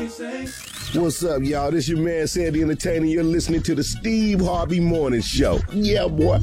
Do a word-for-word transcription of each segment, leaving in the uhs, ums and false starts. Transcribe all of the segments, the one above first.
What's up, y'all? This your man, Sandy Entertainer. You're listening to the Steve Harvey Morning Show. Yeah, boy.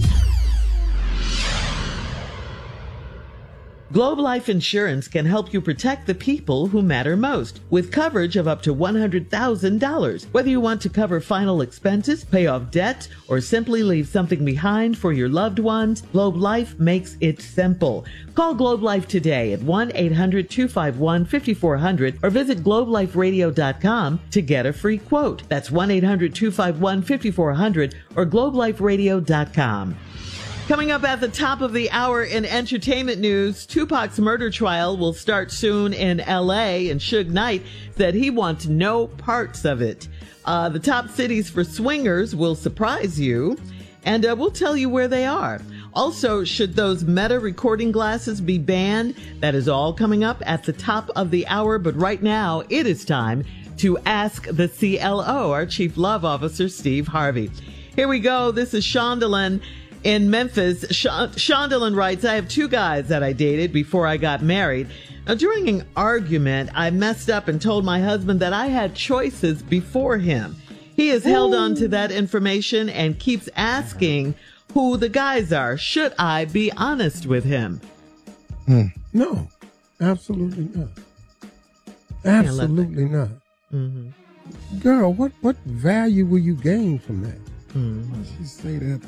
Globe Life Insurance can help you protect the people who matter most with coverage of up to one hundred thousand dollars. Whether you want to cover final expenses, pay off debt, or simply leave something behind for your loved ones, Globe Life makes it simple. Call Globe Life today at one eight hundred two five one five four zero zero or visit globe life radio dot com to get a free quote. That's one eight hundred two five one five four zero zero or globe life radio dot com. Coming up at the top of the hour in entertainment news, Tupac's murder trial will start soon in L A, and Suge Knight said he wants no parts of it. Uh, the top cities for swingers will surprise you, and uh, we'll tell you where they are. Also, should those Meta recording glasses be banned? That is all coming up at the top of the hour, but right now it is time to ask the C L O, our Chief Love Officer, Steve Harvey. Here we go. This is Shondelyn in Memphis. Shondelyn writes, I have two guys that I dated before I got married. Now, during an argument, I messed up and told my husband that I had choices before him. He has held on to that information and keeps asking who the guys are. Should I be honest with him? Mm. No, absolutely not. Absolutely not. Mm-hmm. Girl, what, what value will you gain from that? Mm-hmm. Why she say that?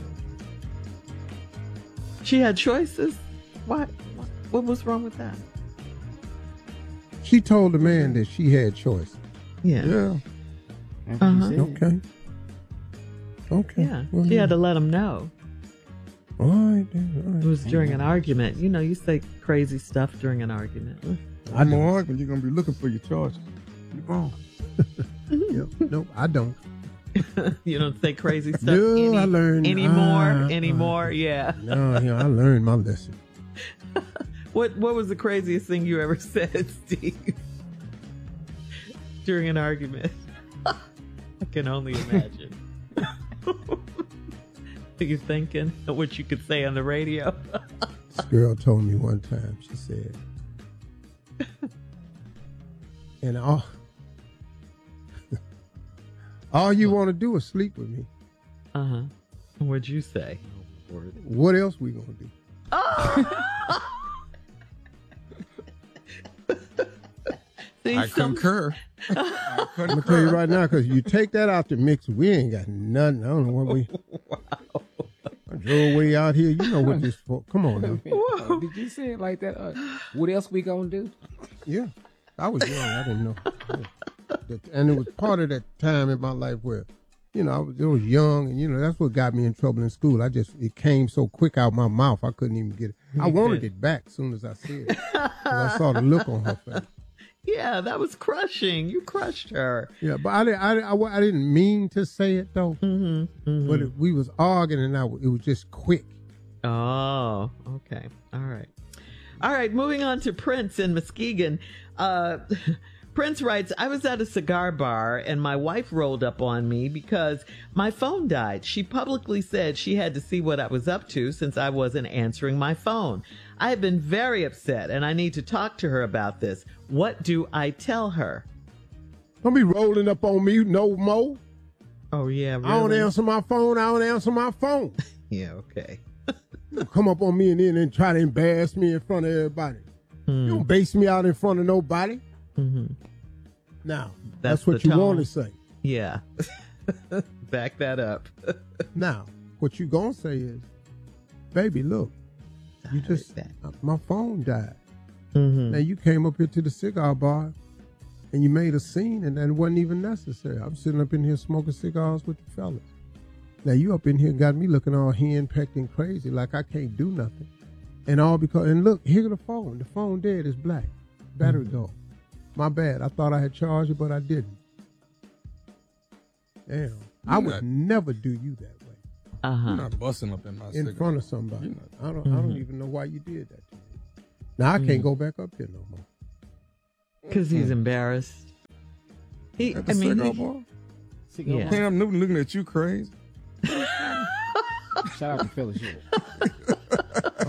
She had choices? What? What was wrong with that? She told the man that she had choices. Yeah. Yeah. Uh-huh. Okay. Okay. Yeah. Well, she yeah. had to let him know. All right, then. All right. It was during an argument. You know, you say crazy stuff during an argument. I know argument. You're going to be looking for your charges. You're wrong. Yep. Nope, I don't. You don't say crazy stuff no, any, I learned, anymore. uh, anymore, uh, yeah. No, you know, I learned my lesson. What What was the craziest thing you ever said, Steve? During an argument? I can only imagine. Are you thinking of what you could say on the radio? This girl told me one time, she said, and all, all you want to do is sleep with me. Uh-huh. What'd you say? What else we gonna do? Oh! See, I some... concur. I I'm concur. gonna tell you right now, because you take that out the mix, we ain't got nothing. I don't know what we. Wow. I drove way out here. You know what this for? Come on now. Whoa. Did you say it like that? Uh, what else we gonna do? Yeah, I was young. I didn't know. Yeah. And it was part of that time in my life where, you know, I was, I was young, and you know that's what got me in trouble in school. I just it came so quick out my mouth, I couldn't even get it. I wanted it back as soon as I said it. 'Cause I saw the look on her face. Yeah, that was crushing. You crushed her. Yeah, but I, I, I, I didn't mean to say it though. Mm-hmm, mm-hmm. But it, we was arguing, and I, it was just quick. Oh, okay. All right. All right, moving on to Prince in Muskegon. Uh, Prince writes, I was at a cigar bar and my wife rolled up on me because my phone died. She publicly said she had to see what I was up to since I wasn't answering my phone. I have been very upset and I need to talk to her about this. What do I tell her? Don't be rolling up on me no more. Oh, yeah, really? I don't answer my phone. I don't answer my phone. Yeah, okay. Come up on me and then and try to embarrass me in front of everybody. Hmm. You don't base me out in front of nobody. Mm-hmm. Now, That's that's, what the you tone. want to say. Yeah. Back that up. Now, what you going to say is, baby, look, you just, uh, my phone died. Mm-hmm. Now, you came up here to the cigar bar and you made a scene and that wasn't even necessary. I'm sitting up in here smoking cigars with the fellas. Now, you up in here got me looking all henpecked and crazy like I can't do nothing. And all because, and look, here the phone. The phone dead is black. Battery mm-hmm. gone. My bad. I thought I had charged it, but I didn't. Damn. You're I would not, never do you that way. Uh-huh. You're not busting up in my In cigar. front of somebody. Not, I don't mm-hmm. I don't even know why you did that to me. Now, I mm-hmm. can't go back up here no more. Because he's embarrassed. He, At the I mean, cigar he, bar? Cigar yeah. Cam Newton looking at you crazy. Shout out to Phyllis. I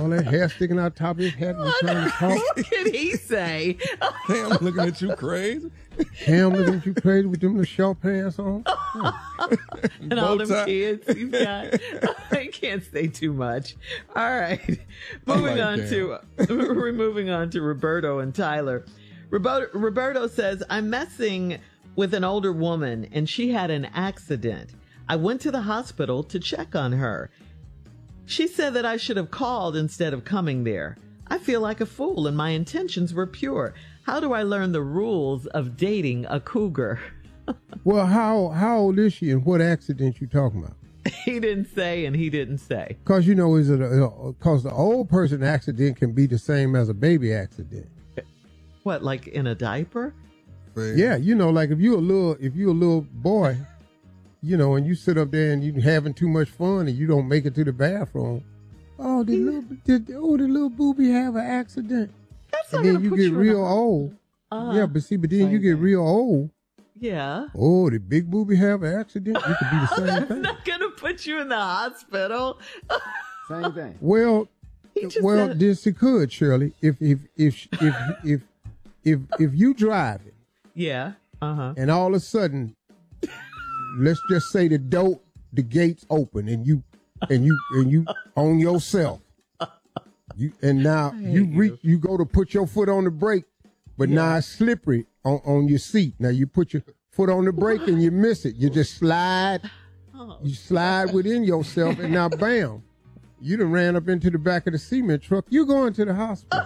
All that hair sticking out top of his head and trying to talk. What did he say? Hey, I'm looking at you crazy. Cam looking at you crazy with them little short pants on. And all them Bow tie. kids he's got. I can't say too much. All right. Moving like on Cam. to, we're moving on to Roberto and Tyler. Roberto, Roberto says, I'm messing with an older woman and she had an accident. I went to the hospital to check on her. She said that I should have called instead of coming there. I feel like a fool and my intentions were pure. How do I learn the rules of dating a cougar? Well, how how old is she and what accident you talking about? He didn't say and he didn't say. Because, you know, is it because the old person accident can be the same as a baby accident. What, like in a diaper? Yeah, you know, like if you a little if you a little boy, you know, and you sit up there and you having too much fun and you don't make it to the bathroom. Oh, did little did oh the little booby have an accident? That's And not then gonna you put get in real a- old. Uh, Yeah, but see, but then Same you get thing. real old. Yeah. Oh, did big booby have an accident? It could be the same That's thing. not gonna put you in the hospital. Same thing. Well, He just well, said- this it could, Shirley. If if if if if if if you driving Yeah. Uh-huh. and all of a sudden, let's just say the door, the gates open, and you and you and you on yourself. You and now you hate reach, you go to put your foot on the brake, but now it's slippery on, on your seat. Now you put your foot on the brake and you miss it. You just slide, you slide within yourself, and now bam, you done ran up into the back of the cement truck. You going to the hospital.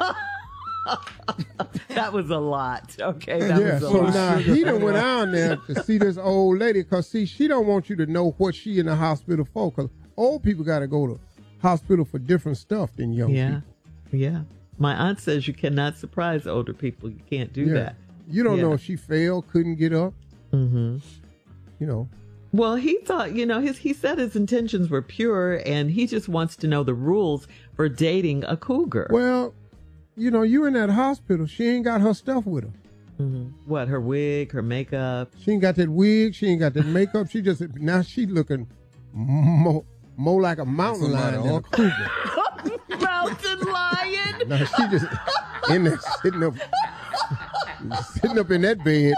That was a lot. Okay, that Yeah, was a so lot. now he done went down there to see this old lady, because see, she don't want you to know what she in the hospital for, because old people got to go to hospital for different stuff than young Yeah. people. Yeah. My aunt says you cannot surprise older people. You can't do Yeah. that. You don't Yeah. know if she fell, couldn't get up. Mm-hmm. You know, Well, he thought, you know, his he said his intentions were pure and he just wants to know the rules for dating a cougar. well, you know, you in that hospital. She ain't got her stuff with her. Mhm. What, her wig, her makeup? She ain't got that wig. She ain't got that makeup. She just now she looking more, more like a mountain Somebody lion than a on- cougar. Mountain lion! Now she just in there sitting up, sitting up in that bed.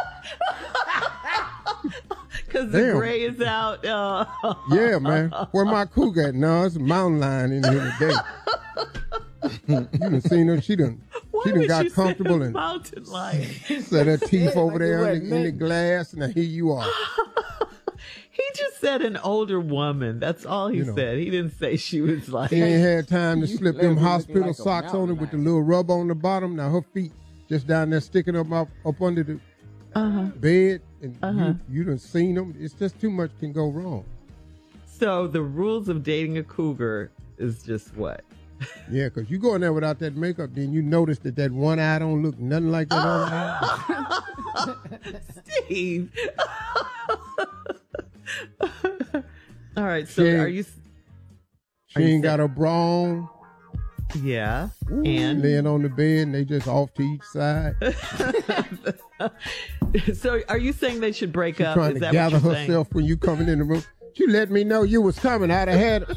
Because the Damn. gray is out. Uh, Yeah, man. Where my cougar at? No, it's a mountain lion in here today. You done seen her. She done, why she done would got you say comfortable and mountain lion? set her teeth over Like there it in the, wasn't in the me. glass. Now here you are. He just said an older woman. That's all he You know. said. He didn't say she was like. He ain't had time to You slip let them me looking hospital like a socks on her mountain with the lion. little rubber on the bottom. Now her feet just down there sticking up up, up under the Uh-huh. bed. And Uh-huh. you, you done seen them. It's just too much can go wrong. So the rules of dating a cougar is just what? Yeah, because you go in there without that makeup, then you notice that that one eye don't look nothing like that other eye. Steve. All right. So She ain't- are you? She Are you ain't got saying- her bra on, Yeah. And laying on the bed, and they just off to each side. so are you saying they should break She's up? trying Is to that gather what you're saying? herself when you coming in the room. You let me know you was coming. I'd have had.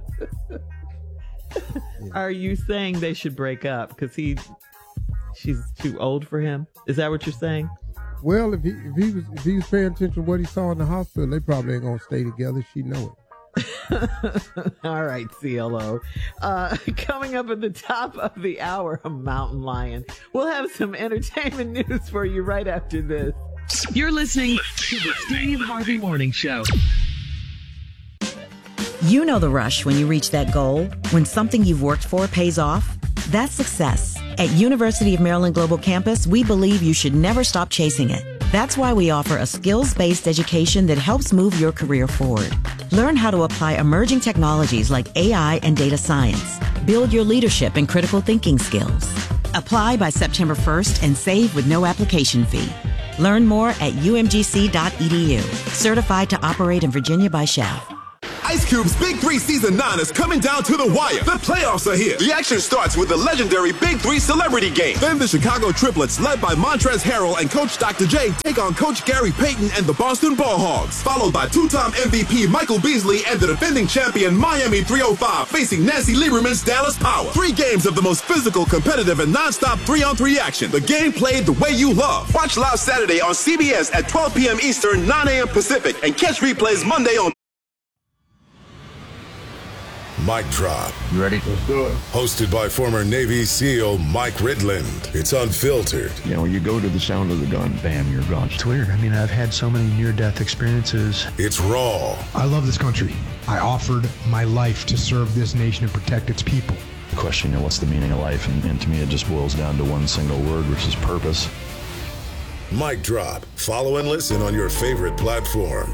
Are you saying they should break up because he, she's too old for him? Is that what you're saying? Well, if he if he was if he was paying attention to what he saw in the hospital, they probably ain't gonna stay together. She know it. All right, C L O. Uh, coming up at the top of the hour, a mountain lion. We'll have some entertainment news for you right after this. You're listening to the Steve Harvey Morning Show. You know the rush when you reach that goal, when something you've worked for pays off. That's success. At University of Maryland Global Campus, we believe you should never stop chasing it. That's why we offer a skills-based education that helps move your career forward. Learn how to apply emerging technologies like A I and data science. Build your leadership and critical thinking skills. Apply by September first and save with no application fee. Learn more at u m g c dot e d u. Certified to operate in Virginia by Shell. Ice Cube's Big Three Season nine is coming down to the wire. The playoffs are here. The action starts with the legendary Big Three Celebrity Game. Then the Chicago Triplets, led by Montrezl Harrell and Coach Doctor J, take on Coach Gary Payton and the Boston Ball Hogs. Followed by two-time M V P Michael Beasley and the defending champion Miami three oh five facing Nancy Lieberman's Dallas Power. Three games of the most physical, competitive, and non-stop three-on-three action. The game played the way you love. Watch live Saturday on C B S at twelve p.m. Eastern, nine a.m. Pacific, and catch replays Monday on Mic Drop. You ready? Let's do it. Hosted by former Navy SEAL Mike Ridland. It's unfiltered. You know, you go to the sound of the gun, bam, you're gone. It's weird. I mean, I've had so many near-death experiences. It's raw. I love this country. I offered my life to serve this nation and protect its people. The question, you know, what's the meaning of life? And, and to me, it just boils down to one single word, which is purpose. Mic Drop. Follow and listen on your favorite platform.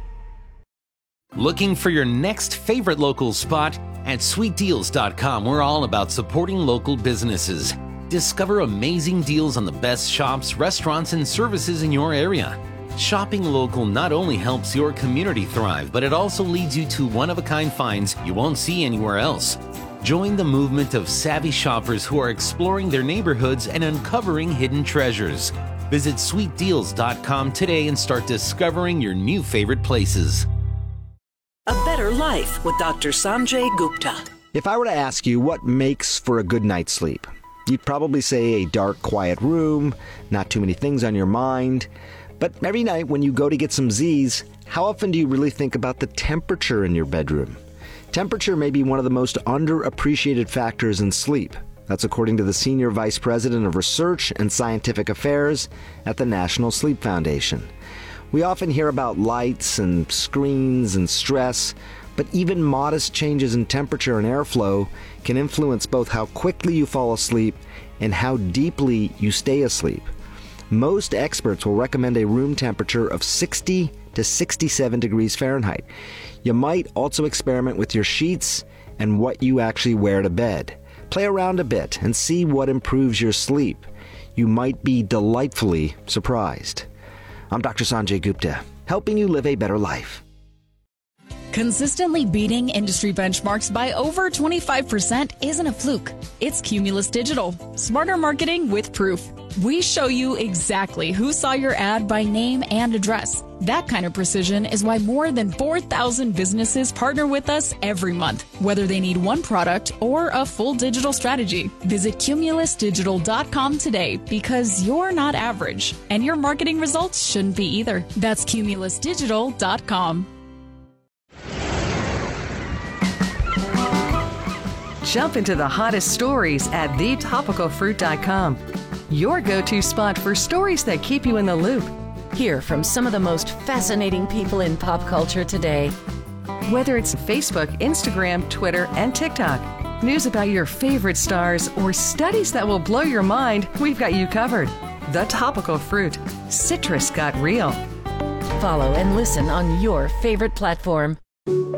Looking for your next favorite local spot? At sweet deals dot com, we're all about supporting local businesses. Discover amazing deals on the best shops, restaurants, and services in your area. Shopping local not only helps your community thrive, but it also leads you to one-of-a-kind finds you won't see anywhere else. Join the movement of savvy shoppers who are exploring their neighborhoods and uncovering hidden treasures. Visit sweet deals dot com today and start discovering your new favorite places. A Better Life with Doctor Sanjay Gupta. If I were to ask you what makes for a good night's sleep, you'd probably say a dark, quiet room, not too many things on your mind. But every night when you go to get some Z's, how often do you really think about the temperature in your bedroom? Temperature may be one of the most underappreciated factors in sleep. That's according to the Senior Vice President of Research and Scientific Affairs at the National Sleep Foundation. We often hear about lights and screens and stress, but even modest changes in temperature and airflow can influence both how quickly you fall asleep and how deeply you stay asleep. Most experts will recommend a room temperature of sixty to sixty-seven degrees Fahrenheit. You might also experiment with your sheets and what you actually wear to bed. Play around a bit and see what improves your sleep. You might be delightfully surprised. I'm Doctor Sanjay Gupta, helping you live a better life. Consistently beating industry benchmarks by over twenty-five percent isn't a fluke. It's Cumulus Digital, smarter marketing with proof. We show you exactly who saw your ad by name and address. That kind of precision is why more than four thousand businesses partner with us every month, whether they need one product or a full digital strategy. Visit cumulus digital dot com today because you're not average, and your marketing results shouldn't be either. That's cumulus digital dot com. Jump into the hottest stories at the topical fruit dot com. Your go-to spot for stories that keep you in the loop. Hear from some of the most fascinating people in pop culture today. Whether it's Facebook, Instagram, Twitter, and TikTok, news about your favorite stars, or studies that will blow your mind, we've got you covered. The Topical Fruit. Citrus got real. Follow and listen on your favorite platform.